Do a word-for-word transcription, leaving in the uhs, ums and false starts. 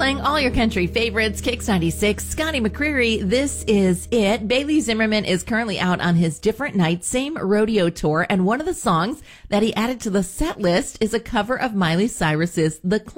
Playing all your country favorites, Kicks ninety-six, Scotty McCreery, This Is It. Bailey Zimmerman is currently out on his Different Night, Same Rodeo tour, and one of the songs that he added to the set list is a cover of Miley Cyrus's The Climb.